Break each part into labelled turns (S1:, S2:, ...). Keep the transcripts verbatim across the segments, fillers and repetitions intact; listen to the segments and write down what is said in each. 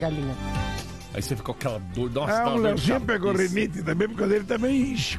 S1: galinha.
S2: Aí você ficou com aquela dor. Nossa,
S3: Ah,
S2: dá
S3: o
S2: uma dor de
S3: Leozinho pegou
S2: cabeça.
S3: rinite também, porque ele também incha.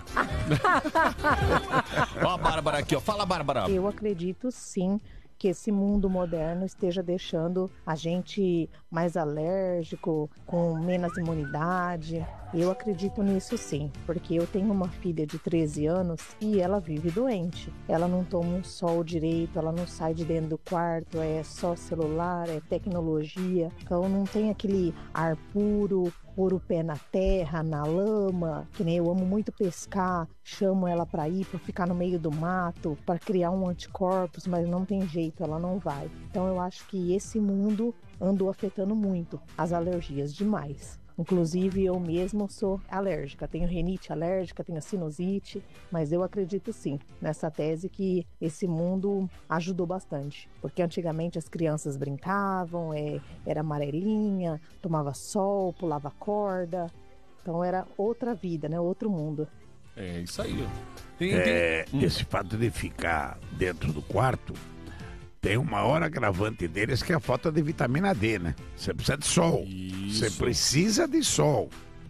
S2: Ó a Bárbara aqui, ó. Fala, Bárbara.
S4: Eu acredito sim que esse mundo moderno esteja deixando a gente mais alérgico, com menos imunidade. Eu acredito nisso sim, porque eu tenho uma filha de treze anos e ela vive doente. Ela não toma um sol direito, ela não sai de dentro do quarto, é só celular, é tecnologia. Então não tem aquele ar puro, pôr o pé na terra, na lama, que nem eu amo muito pescar, chamo ela para ir, para ficar no meio do mato, para criar um anticorpos, mas não tem jeito, ela não vai. Então eu acho que esse mundo andou afetando muito as alergias demais. Inclusive eu mesmo sou alérgica, tenho rinite alérgica, tenho sinusite, mas eu acredito sim nessa tese que esse mundo ajudou bastante. Porque antigamente as crianças brincavam, é, era amarelinha, tomava sol, pulava corda, então era outra vida, né? Outro mundo.
S2: É isso aí, ó. Tem,
S3: É,
S2: tem... Hum.
S3: esse fato de ficar dentro do quarto tem uma hora agravante deles que é a falta de vitamina D, né? Você precisa de sol. Você
S2: Isso.
S3: precisa de sol.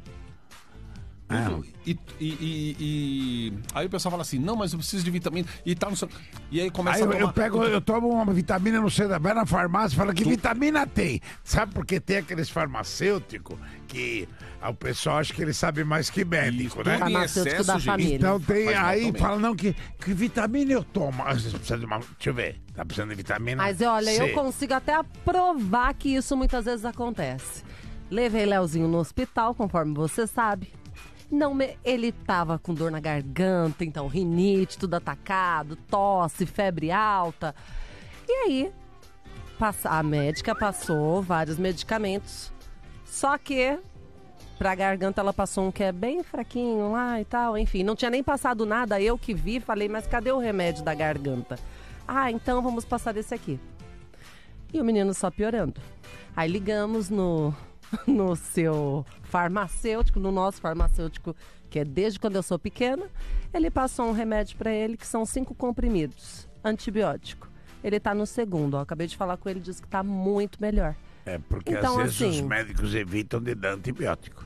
S3: Ah,
S2: E, e, e, e- aí o pessoal fala assim, não, mas eu preciso de vitamina e tal, não sei. E aí começa
S3: Aí eu,
S2: a tomar...
S3: eu pego, eu tomo uma vitamina, não sei, vai na farmácia e fala que vitamina tem. Sabe por que tem aqueles farmacêuticos que ah, o pessoal acha que ele sabe mais que médico, né?
S2: Tudo em
S1: Farmacêutico
S2: excesso,
S1: da
S2: gente.
S1: família.
S3: Então tem,
S2: Faz mal
S3: aí
S2: também.
S3: fala, não, que, que vitamina eu tomo. Ah, você precisa de uma, deixa eu ver, tá precisando de vitamina
S1: Mas olha,
S3: C.
S1: eu consigo até provar que isso muitas vezes acontece. Levei Leozinho no hospital, conforme você sabe. Não me... Ele tava com dor na garganta, então rinite, tudo atacado, tosse, febre alta. E aí, passa... a médica passou vários medicamentos. Só que, pra garganta, ela passou um que é bem fraquinho lá e tal. Enfim, não tinha nem passado nada. Eu que vi, falei, mas cadê o remédio da garganta? Ah, então vamos passar esse aqui. E o menino só piorando. Aí ligamos no, no seu farmacêutico, no nosso farmacêutico, que é desde quando eu sou pequena. Ele passou um remédio para ele, que são cinco comprimidos, antibiótico. Ele tá no segundo, ó. Acabei de falar com ele, disse que tá muito melhor.
S3: É, porque
S1: Então,
S3: às vezes
S1: assim-
S3: os médicos evitam de dar antibiótico.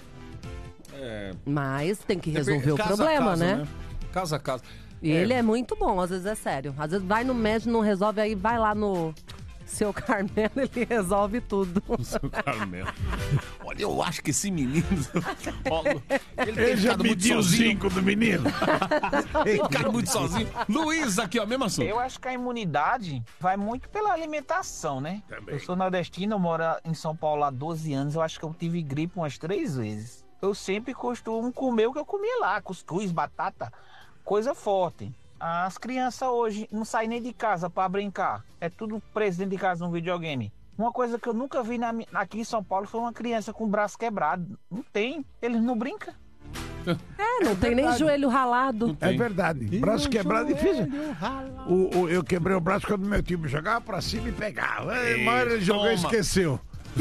S1: Mas tem que
S2: Depende-
S1: resolver o
S2: casa a
S1: problema,
S2: casa,
S1: né?
S2: Casa a casa.
S1: E ele é muito bom, às vezes é sério. Às vezes vai no médico, não resolve, aí vai lá no seu Carmelo, ele resolve tudo.
S2: Seu Carmelo. Olha, eu acho que esse menino... Paulo, ele tem
S3: Ele já
S2: ficado muito
S3: mediu o
S2: sozinho.
S3: zinco do menino.
S2: Tem ficado muito sozinho. Luiz, aqui, ó, mesmo assunto.
S5: Eu acho que a imunidade vai muito pela alimentação, né?
S3: Também.
S5: Eu sou nordestino, eu moro em São Paulo há doze anos, eu acho que eu tive gripe umas três vezes. Eu sempre costumo comer o que eu comia lá, cuscuz, batata, coisa forte. As crianças hoje não saem nem de casa para brincar, é tudo preso dentro de casa no videogame. Uma coisa que eu nunca vi na, mi- aqui em São Paulo foi uma criança com o braço quebrado. Não tem, eles não brincam.
S1: É, não tem nem joelho ralado.
S3: É verdade. Braço quebrado é difícil. O, o- eu quebrei o braço quando meu time jogava pra cima e pegava. Ei, mas ele jogou e
S2: toma.
S3: esqueceu.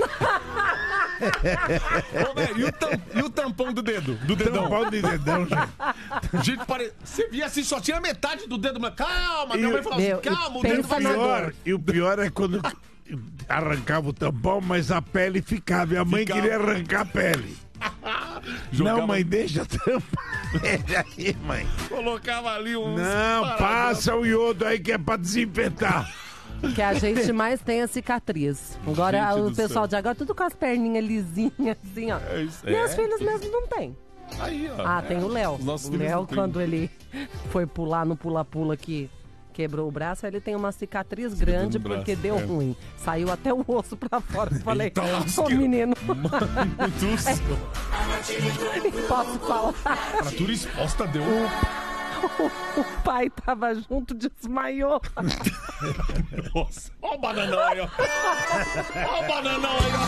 S2: Ô, velho, e, o tam- e o tampão do dedo? Do dedão?
S3: Tampão de dedão, gente.
S2: Gente, pare... Você via assim, só tinha metade do dedo. Mas calma,
S3: E
S2: minha mãe
S3: o-
S2: falava
S1: Meu,
S2: assim, calma, o
S1: e
S2: dedo
S1: pensa
S2: vai
S1: na
S2: ser
S1: dor.
S3: Pior, e o pior é quando arrancava o tampão, mas a pele ficava. E a mãe
S2: Ficava.
S3: queria arrancar a pele.
S2: Jogava-
S3: Não, mãe, deixa a tampa. Deixa aí, mãe.
S2: Colocava ali um...
S3: Não, passa o iodo aí que é pra desinfetar.
S1: Que a gente mais tem a cicatriz. Agora,
S2: Gente
S1: o
S2: do
S1: pessoal
S2: céu.
S1: de agora, tudo com as perninhas lisinhas, assim, ó.
S2: É isso,
S1: Meus
S2: é.
S1: filhos mesmo não tem.
S2: Aí, ó.
S1: Ah,
S2: é.
S1: tem o Léo.
S2: Os nossos
S1: O
S2: filhos
S1: Léo,
S2: não têm.
S1: quando ele foi pular no pula-pula que quebrou o braço, ele tem uma cicatriz grande
S2: no braço,
S1: porque deu
S2: é.
S1: ruim. Saiu até o osso pra fora. Eu falei,
S2: Eita,
S1: ô
S2: lasqueira.
S1: menino,
S2: Mano do céu.
S1: posso falar?
S2: Fratura exposta deu.
S1: O pai tava junto, desmaiou.
S2: Nossa. Ó o bananão aí, ó. Ó o bananão aí, ó.